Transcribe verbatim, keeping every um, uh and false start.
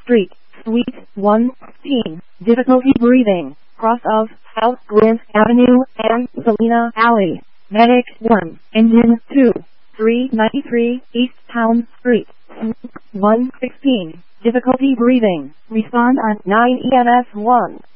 Street, Suite one sixteen. Difficulty breathing. Cross of South Grant Avenue and Selena Alley. Medic one. Engine two. three ninety-three East Town Street, Suite one sixteen. Difficulty breathing. Respond on nine E M S one.